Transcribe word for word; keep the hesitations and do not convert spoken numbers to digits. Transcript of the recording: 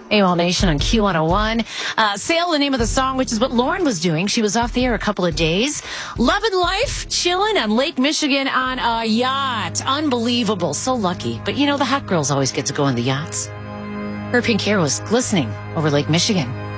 AWOL Nation on Q one oh one. Uh, Sail, the name of the song, which is what Lauren was doing. She was off the air a couple of days. Loving life, chilling on Lake Michigan on a yacht. Unbelievable. So lucky. But you know, the hot girls always get to go on the yachts. Her pink hair was glistening over Lake Michigan.